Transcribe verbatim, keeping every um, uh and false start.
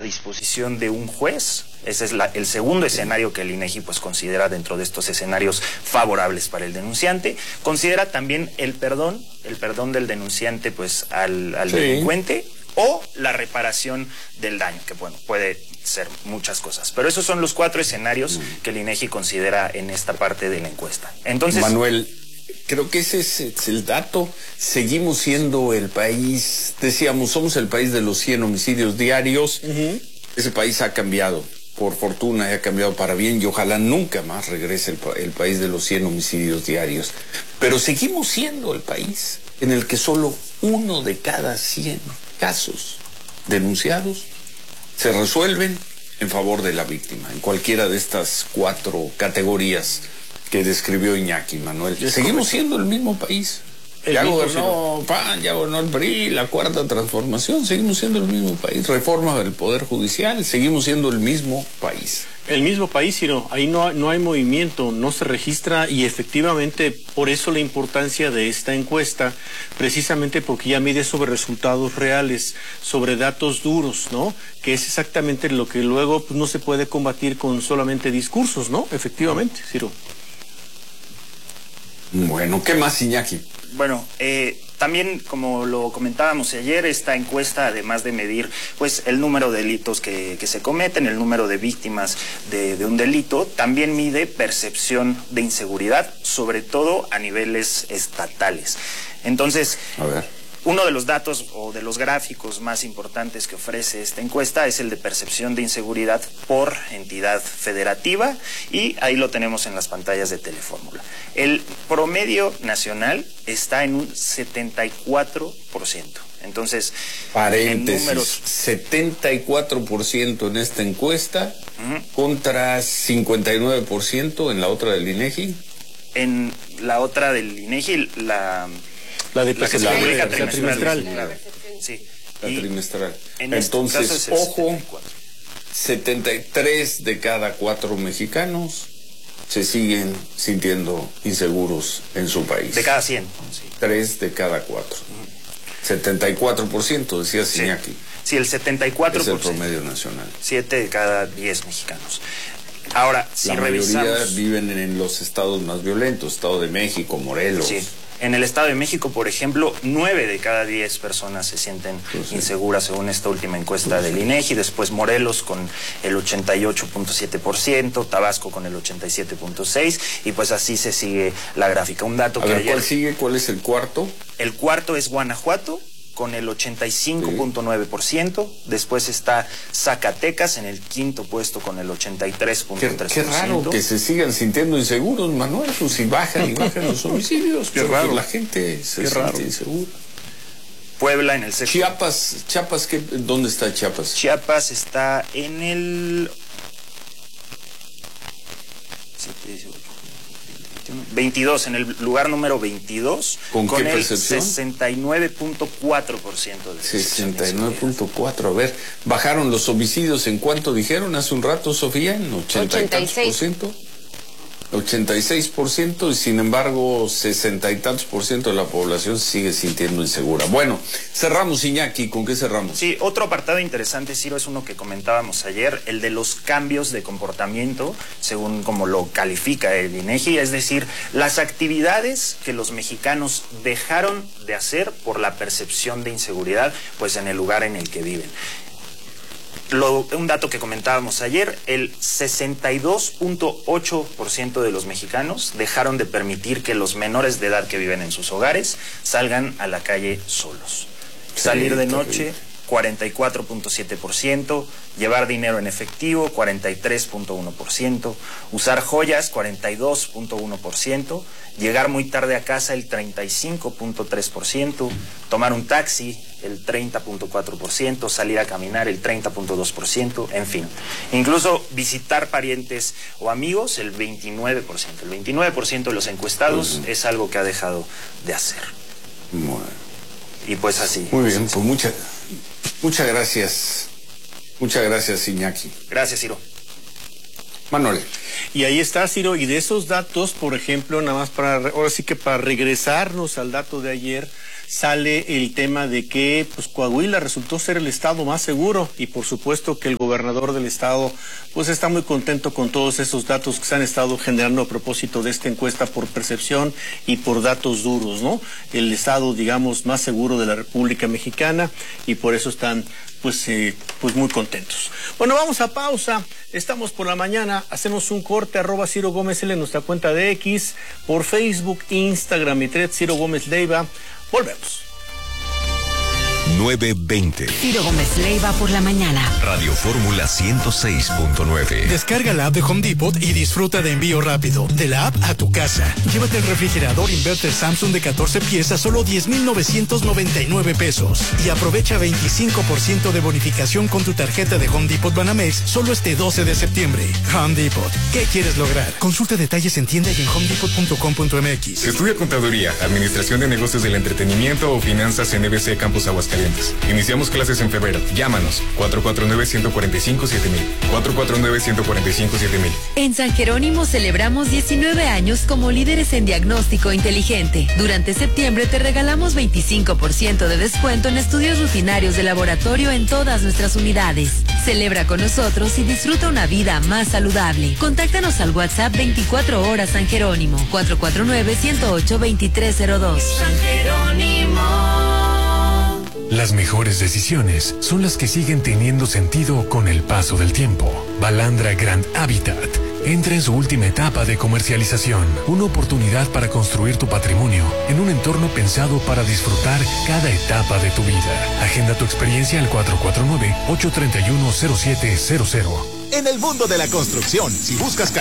disposición de un juez. Ese es la, el segundo escenario que el INEGI pues considera dentro de estos escenarios favorables para el denunciante. Considera también el perdón, el perdón del denunciante pues al, al sí. delincuente, o la reparación del daño, que bueno, puede ser muchas cosas. Pero esos son los cuatro escenarios mm. que el INEGI considera en esta parte de la encuesta. Entonces, Manuel, creo que ese es, es el dato. Seguimos siendo el país, decíamos, somos el país de los cien homicidios diarios. Uh-huh. Ese país ha cambiado. Por fortuna ha cambiado para bien y ojalá nunca más regrese el, el país de los cien homicidios diarios. Pero seguimos siendo el país en el que solo uno de cada cien casos denunciados se resuelven en favor de la víctima, en cualquiera de estas cuatro categorías que describió Iñaki, Manuel. Seguimos siendo el mismo país. El ya gobernó P A N, ya gobernó el P R I, la cuarta transformación, seguimos siendo el mismo país. Reforma del Poder Judicial, seguimos siendo el mismo país. El mismo país, Ciro, ahí no, no hay movimiento, no se registra, y efectivamente por eso la importancia de esta encuesta, precisamente porque ya mide sobre resultados reales, sobre datos duros, ¿no? Que es exactamente lo que luego pues, no se puede combatir con solamente discursos, ¿no? Efectivamente, Ciro. Bueno, ¿qué más, Iñaki? Bueno, eh, también, como lo comentábamos ayer, esta encuesta, además de medir pues el número de delitos que, que se cometen, el número de víctimas de, de un delito, también mide percepción de inseguridad, sobre todo a niveles estatales. Entonces, a ver. Uno de los datos o de los gráficos más importantes que ofrece esta encuesta es el de percepción de inseguridad por entidad federativa, y ahí lo tenemos en las pantallas de Telefórmula. El promedio nacional está en un setenta y cuatro por ciento. Entonces, paréntesis, en números... setenta y cuatro por ciento en esta encuesta, uh-huh, contra cincuenta y nueve por ciento en la otra del INEGI. En la otra del INEGI, la... La de la que se la publica la trimestral. trimestral. Sí. La y trimestral. En Entonces, este ojo, setenta y tres de cada cuatro mexicanos se siguen sintiendo inseguros en su país. De cada cien. Sí. Tres de cada cuatro. Uh-huh. setenta y cuatro por ciento, decía Iñaki. Sí. sí, el setenta y cuatro por ciento. Es el promedio nacional. siete de cada diez mexicanos. Ahora, si la revisamos... mayoría viven en los estados más violentos, Estado de México, Morelos... Sí. En el Estado de México, por ejemplo, nueve de cada diez personas se sienten pues sí. inseguras según esta última encuesta pues del sí. INEGI. Después Morelos con el ochenta y ocho punto siete por ciento, Tabasco con el ochenta y siete punto seis por ciento, y pues así se sigue la gráfica. Un dato A que ver, ayer... ¿cuál sigue? ¿Cuál es el cuarto? El cuarto es Guanajuato, con el ochenta y cinco punto nueve por ciento. Sí. Después está Zacatecas en el quinto puesto con el ochenta y tres punto tres por ciento. Qué, qué raro que se sigan sintiendo inseguros, Manuel, pues si bajan y bajan los homicidios. Qué raro. La gente se qué siente raro. insegura. Puebla en el sexto. Chiapas, Chiapas, ¿qué, ¿dónde está Chiapas? Chiapas está en el... veintidós, en el lugar número veintidós, ¿con, con qué el percepción? sesenta y nueve punto cuatro por ciento de sesenta y nueve punto cuatro, a ver, bajaron los homicidios en cuánto dijeron hace un rato, Sofía, en ochenta y tantos por ciento. ochenta y seis por ciento, y sin embargo sesenta y tantos por ciento de la población sigue sintiendo insegura. Bueno, cerramos, Iñaki, ¿con qué cerramos? Sí, otro apartado interesante, Ciro, es uno que comentábamos ayer, el de los cambios de comportamiento, según como lo califica el INEGI, es decir, las actividades que los mexicanos dejaron de hacer por la percepción de inseguridad, pues en el lugar en el que viven. Lo, un dato que comentábamos ayer, el sesenta y dos punto ocho por ciento de los mexicanos dejaron de permitir que los menores de edad que viven en sus hogares salgan a la calle solos. Sí, salir de noche, cuarenta y cuatro punto siete por ciento, llevar dinero en efectivo, cuarenta y tres punto uno por ciento, usar joyas, cuarenta y dos punto uno por ciento, llegar muy tarde a casa, el treinta y cinco punto tres por ciento, tomar un taxi, el treinta punto cuatro por ciento, salir a caminar, el treinta punto dos por ciento, en fin. Incluso visitar parientes o amigos, el veintinueve por ciento. El veintinueve por ciento de los encuestados uh-huh. es algo que ha dejado de hacer. Bueno. Y pues así. Muy bien, pues muchas, muchas gracias. Muchas gracias, Iñaki. Gracias, Ciro. Manuel. Y ahí está, Ciro, y de esos datos, por ejemplo, nada más para, ahora sí que para regresarnos al dato de ayer, sale el tema de que pues Coahuila resultó ser el estado más seguro y por supuesto que el gobernador del estado pues está muy contento con todos esos datos que se han estado generando a propósito de esta encuesta por percepción y por datos duros, ¿no? El estado, digamos, más seguro de la República Mexicana y por eso están pues, eh, pues muy contentos. Bueno, vamos a pausa. Estamos por la mañana, hacemos un corte, arroba Ciro Gómez L en nuestra cuenta de X, por Facebook, Instagram y Thread, Ciro Gómez Leiva. Volvemos. nueve veinte. Ciro Gómez Leiva por la mañana. Radio Fórmula ciento seis punto nueve. Descarga la app de Home Depot y disfruta de envío rápido. De la app a tu casa. Llévate el refrigerador inverter Samsung de catorce piezas, solo diez mil novecientos noventa y nueve pesos. Y aprovecha veinticinco por ciento de bonificación con tu tarjeta de Home Depot Banamex solo este doce de septiembre. Home Depot. ¿Qué quieres lograr? Consulta detalles en tienda y en home depot punto com punto m x. Estudia Contaduría, Administración de Negocios del Entretenimiento o Finanzas en E B C Campus Aguascalientes. Iniciamos clases en febrero. Llámanos cuatro cuatro nueve, uno cuatro cinco, siete mil. cuatro cuatro nueve, uno cuatro cinco, siete mil. En San Jerónimo celebramos diecinueve años como líderes en diagnóstico inteligente. Durante septiembre te regalamos veinticinco por ciento de descuento en estudios rutinarios de laboratorio en todas nuestras unidades. Celebra con nosotros y disfruta una vida más saludable. Contáctanos al WhatsApp veinticuatro horas San Jerónimo cuatro cuatro nueve, uno cero ocho, dos tres cero dos. San Jerónimo. Las mejores decisiones son las que siguen teniendo sentido con el paso del tiempo. Balandra Grand Habitat entra en su última etapa de comercialización. Una oportunidad para construir tu patrimonio en un entorno pensado para disfrutar cada etapa de tu vida. Agenda tu experiencia al cuatro cuatro nueve, ocho tres uno, cero siete cero cero. En el mundo de la construcción, si buscas